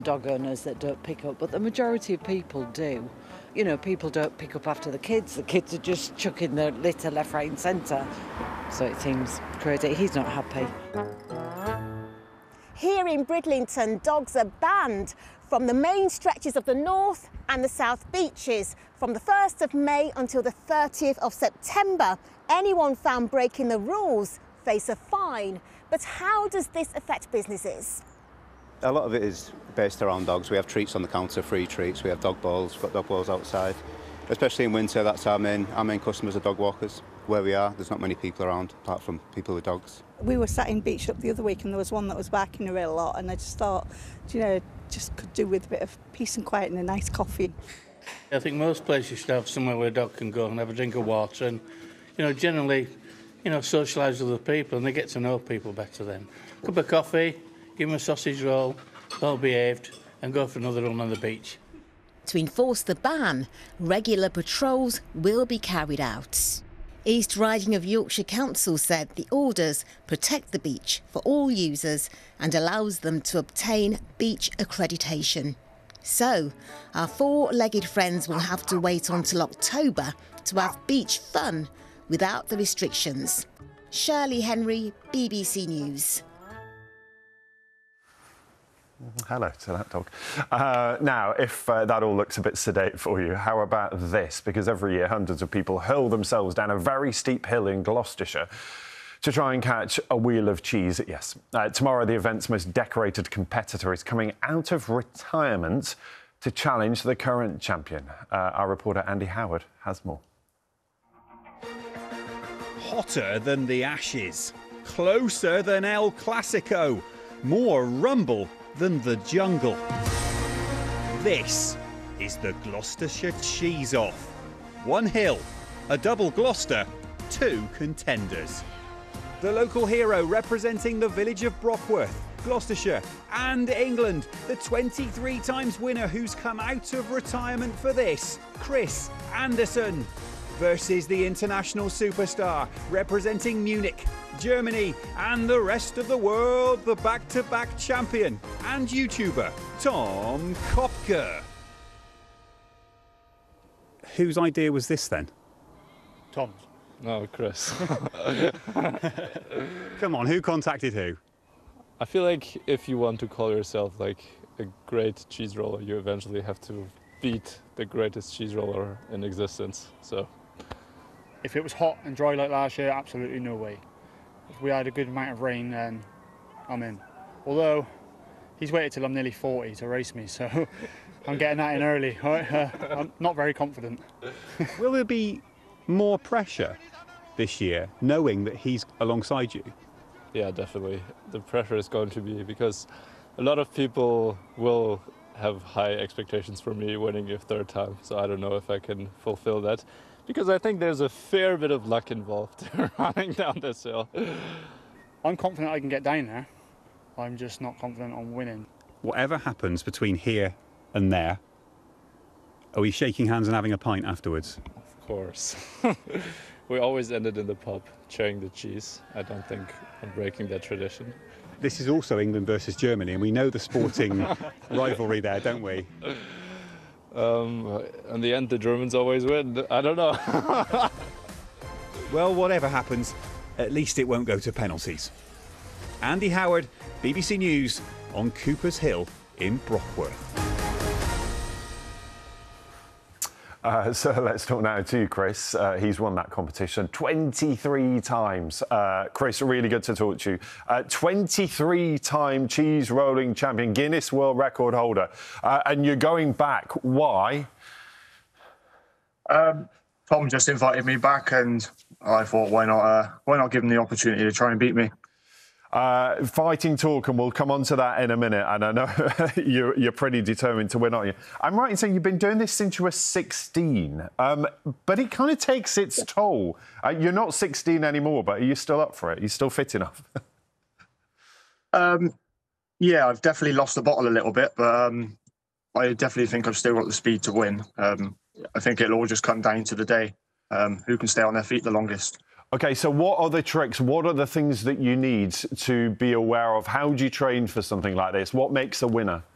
Dog owners that don't pick up, but the majority of people do. You know, people don't pick up after the kids are just chucking the litter left, right and centre. So it seems crazy. He's not happy. Here in Bridlington, dogs are banned from the main stretches of the north and the south beaches from the 1st of May until the 30th of September. Anyone found breaking the rules face a fine. But how does this affect businesses? A lot of it is based around dogs. We have treats on the counter, free treats. We have dog balls, got dog balls outside. Especially in winter, that's our main customers are dog walkers. Where we are, there's not many people around, apart from people with dogs. We were sat in Beach Shop the other week and there was one that was barking a real lot, and I just thought, just could do with a bit of peace and quiet and a nice coffee. I think most places should have somewhere where a dog can go and have a drink of water and, generally, socialise with other people, and they get to know people better then. Cup of coffee, give them a sausage roll, well behaved, and go for another run on the beach. To enforce the ban, regular patrols will be carried out. East Riding of Yorkshire Council said the orders protect the beach for all users and allows them to obtain beach accreditation. So, our four-legged friends will have to wait until October to have beach fun without the restrictions. Shirley Henry, BBC News. Hello to that dog. Now, if that all looks a bit sedate for you, how about this? Because every year hundreds of people hurl themselves down a very steep hill in Gloucestershire to try and catch a wheel of cheese. Yes, tomorrow the event's most decorated competitor is coming out of retirement to challenge the current champion. Our reporter Andy Howard has more. Hotter than the Ashes, closer than El Clasico, more rumble than the jungle. This is the Gloucestershire Cheese Off. One hill, a double Gloucester, two contenders. The local hero representing the village of Brockworth, Gloucestershire and England, the 23 times winner who's come out of retirement for this, Chris Anderson, versus the international superstar representing Munich, Germany and the rest of the world, the back-to-back champion and YouTuber, Tom Kopke. Whose idea was this then? Tom's. No, Chris. Come on, who contacted who? I feel like if you want to call yourself like a great cheese roller, you eventually have to beat the greatest cheese roller in existence. So, if it was hot and dry like last year, absolutely no way. If we had a good amount of rain, then I'm in. Although he's waited till I'm nearly 40 to race me, so I'm getting that in early. I'm not very confident. Will there be more pressure this year, knowing that he's alongside you? Yeah, definitely. The pressure is going to be because a lot of people will have high expectations for me winning a third time. So I don't know if I can fulfill that, because I think there's a fair bit of luck involved running down this hill. I'm confident I can get down there. I'm just not confident on winning. Whatever happens between here and there, are we shaking hands and having a pint afterwards? Of course. We always ended in the pub sharing the cheese. I don't think I'm breaking that tradition. This is also England versus Germany, and we know the sporting rivalry there, don't we? In the end, the Germans always win. I don't know. Well, whatever happens, at least it won't go to penalties. Andy Howard, BBC News, on Cooper's Hill in Brockworth. So let's talk now to Chris. He's won that competition 23 times. Chris, really good to talk to you. 23-time cheese rolling champion, Guinness World Record holder. And you're going back. Why? Tom just invited me back, and I thought, why not give him the opportunity to try and beat me? Fighting talk, and we'll come on to that in a minute. And I know you're pretty determined to win, aren't you? I'm right in saying you've been doing this since you were 16, but it kind of takes its toll. You're not 16 anymore, but are you still up for it? Are you still fit enough? Yeah, I've definitely lost the bottle a little bit, but I definitely think I've still got the speed to win. I think it'll all just come down to the day, who can stay on their feet the longest. OK, so what are the tricks? What are the things that you need to be aware of? How do you train for something like this? What makes a winner?